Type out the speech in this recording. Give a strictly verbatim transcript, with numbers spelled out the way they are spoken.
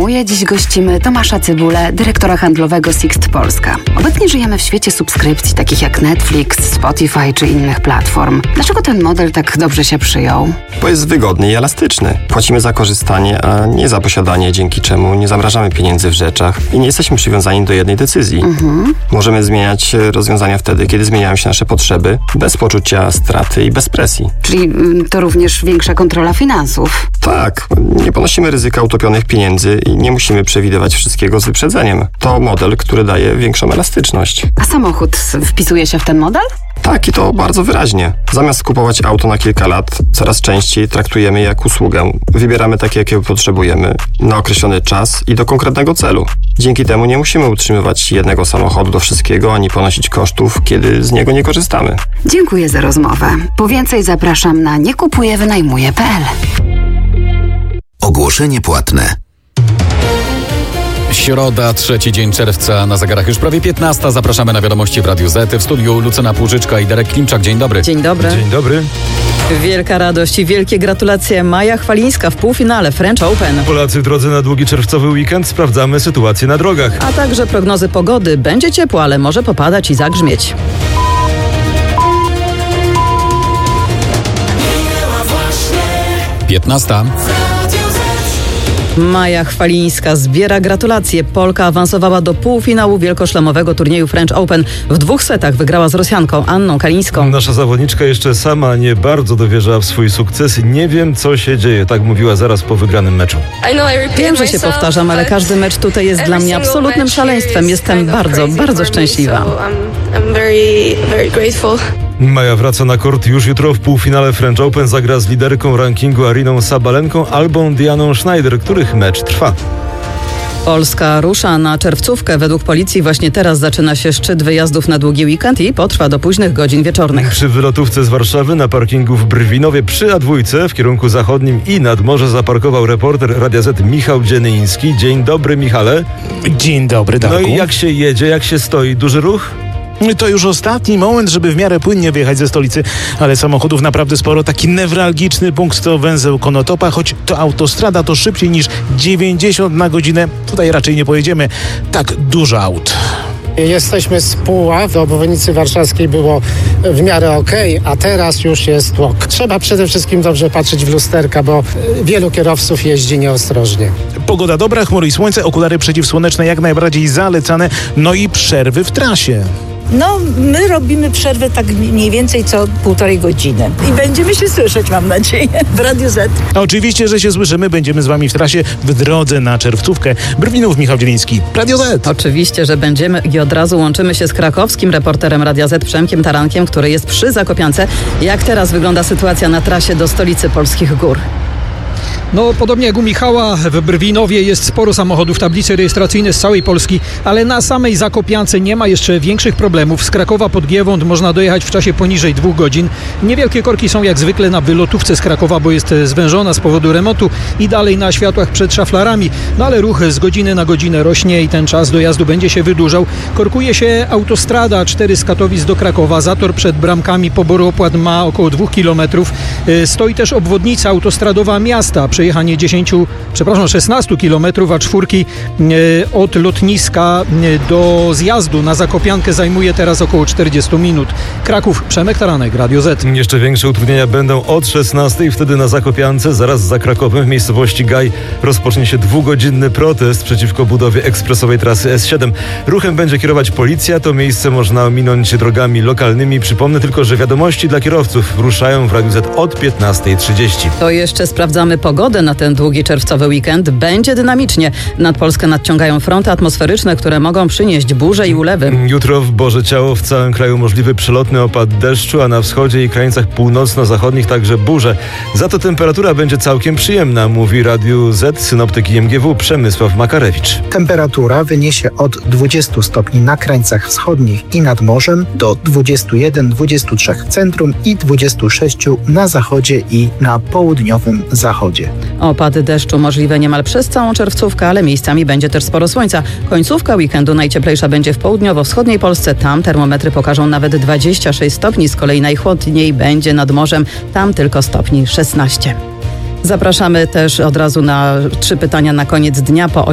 informuje. Dziś gościmy Tomasza Cybulę, dyrektora handlowego Sixt Polska. Obecnie żyjemy w świecie subskrypcji takich jak Netflix, Spotify czy innych platform. Dlaczego ten model tak dobrze się przyjął? Bo jest wygodny i elastyczny. Płacimy za korzystanie, a nie za posiadanie, dzięki czemu nie zamrażamy pieniędzy w rzeczach i nie jesteśmy przywiązani do jednej decyzji. Mhm. Możemy zmieniać rozwiązania wtedy, kiedy zmieniają się nasze potrzeby, bez poczucia straty i bez presji. Czyli to również większa kontrola finansów. Tak, nie ponosimy ryzyka utopionych pieniędzy i nie musimy przewidywać wszystkiego z wyprzedzeniem. To model, który daje większą elastyczność. A samochód wpisuje się w ten model? Tak, i to bardzo wyraźnie. Zamiast kupować auto na kilka lat, coraz częściej traktujemy je jak usługę. Wybieramy takie, jakie potrzebujemy, na określony czas i do konkretnego celu. Dzięki temu nie musimy utrzymywać jednego samochodu do wszystkiego, ani ponosić kosztów, kiedy z niego nie korzystamy. Dziękuję za rozmowę. Po więcej zapraszam na nie kupuję wynajmuję kropka p l. Ogłoszenie płatne. Środa, trzeci dzień czerwca, na zegarach już prawie piętnasta. Zapraszamy na wiadomości w Radiu Z. W studiu Lucyna Płużyczka i Darek Klimczak. Dzień dobry. Dzień dobry. Dzień dobry. Wielka radość i wielkie gratulacje. Maja Chwalińska w półfinale French Open. Polacy w drodze na długi czerwcowy weekend. Sprawdzamy sytuację na drogach. A także prognozy pogody. Będzie ciepło, ale może popadać i zagrzmieć. piętnasta. Maja Chwalińska zbiera gratulacje. Polka awansowała do półfinału wielkoszlemowego turnieju French Open. W dwóch setach wygrała z Rosjanką Anną Kalińską. Nasza zawodniczka jeszcze sama nie bardzo dowierza w swój sukces. Nie wiem, co się dzieje, tak mówiła zaraz po wygranym meczu. Wiem, że się powtarzam, ale każdy mecz tutaj jest dla mnie absolutnym szaleństwem. Jestem bardzo, bardzo szczęśliwa. Maja wraca na kort już jutro. W półfinale French Open zagra z liderką rankingu Ariną Sabalenką albo Dianą Schneider, których mecz trwa. Polska rusza na czerwcówkę. Według policji właśnie teraz zaczyna się szczyt wyjazdów na długi weekend i potrwa do późnych godzin wieczornych. Przy wylotówce z Warszawy na parkingu w Brwinowie przy A dwa w kierunku zachodnim i nad morze zaparkował reporter Radia Z Michał Dzienyński. Dzień dobry, Michale. Dzień dobry, Darku. No i jak się jedzie, jak się stoi? Duży ruch? To już ostatni moment, żeby w miarę płynnie wyjechać ze stolicy, ale samochodów naprawdę sporo. Taki newralgiczny punkt to węzeł Konotopa, choć to autostrada, to szybciej niż dziewięćdziesiąt na godzinę. Tutaj raczej nie pojedziemy. Tak dużo aut. Jesteśmy z Puław, do obwodnicy warszawskiej było w miarę okej, a teraz już jest tłok. Trzeba przede wszystkim dobrze patrzeć w lusterka, bo wielu kierowców jeździ nieostrożnie. Pogoda dobra, chmury i słońce, okulary przeciwsłoneczne jak najbardziej zalecane, no i przerwy w trasie. No, my robimy przerwę tak mniej więcej co półtorej godziny. I będziemy się słyszeć, mam nadzieję, w Radiu Z. Oczywiście, że się słyszymy. Będziemy z wami w trasie w drodze na czerwcówkę. Brwinów, Michał Dziewiński, Radio Z. Oczywiście, że będziemy i od razu łączymy się z krakowskim reporterem Radia Z Przemkiem Tarankiem, który jest przy Zakopiance. Jak teraz wygląda sytuacja na trasie do stolicy polskich gór? No, podobnie jak u Michała, w Brwinowie jest sporo samochodów, tablice rejestracyjne z całej Polski, ale na samej Zakopiance nie ma jeszcze większych problemów. Z Krakowa pod Giewont można dojechać w czasie poniżej dwóch godzin. Niewielkie korki są jak zwykle na wylotówce z Krakowa, bo jest zwężona z powodu remontu i dalej na światłach przed szaflarami. No ale ruch z godziny na godzinę rośnie i ten czas dojazdu będzie się wydłużał. Korkuje się autostrada cztery z Katowic do Krakowa. Zator przed bramkami poboru opłat ma około dwóch kilometrów. Stoi też obwodnica autostradowa miasta. Przejechanie dziesięciu, przepraszam, szesnastu kilometrów, a czwórki od lotniska do zjazdu na Zakopiankę zajmuje teraz około czterdzieści minut. Kraków, Przemek Taranek, Radio Z. Jeszcze większe utrudnienia będą od szesnastej. Wtedy na Zakopiance, zaraz za Krakowem, w miejscowości Gaj, rozpocznie się dwugodzinny protest przeciwko budowie ekspresowej trasy S siedem. Ruchem będzie kierować policja. To miejsce można ominąć drogami lokalnymi. Przypomnę tylko, że wiadomości dla kierowców ruszają w Radiu Z od piętnastej trzydzieści. To jeszcze sprawdzamy pogodę na ten długi czerwcowy weekend. Będzie dynamicznie. Nad Polskę nadciągają fronty atmosferyczne, które mogą przynieść burze i ulewy. Jutro w Boże Ciało w całym kraju możliwy przelotny opad deszczu, a na wschodzie i krańcach północno-zachodnich także burze. Za to temperatura będzie całkiem przyjemna, mówi Radiu Z synoptyk I M G W Przemysław Makarewicz. Temperatura wyniesie od dwudziestu stopni na krańcach wschodnich i nad morzem do dwudziestu jeden do dwudziestu trzech w centrum i dwudziestu sześciu na zachodzie i na południowym zachodzie. Opady deszczu możliwe niemal przez całą czerwcówkę, ale miejscami będzie też sporo słońca. Końcówka weekendu najcieplejsza będzie w południowo-wschodniej Polsce. Tam termometry pokażą nawet dwadzieścia sześć stopni. Z kolei najchłodniej będzie nad morzem. Tam tylko stopni szesnaście. Zapraszamy też od razu na trzy pytania na koniec dnia po